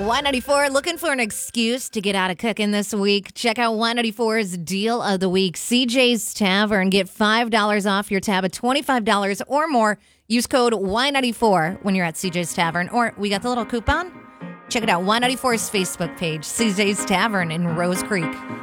Y94, looking for an excuse to get out of cooking this week? Check out Y94's Deal of the Week. CJ's Tavern. Get $5 off your tab at $25 or more. Use code Y94 when you're at CJ's Tavern. Or we got the little coupon. Check it out, Y94's Facebook page, CJ's Tavern in Rose Creek.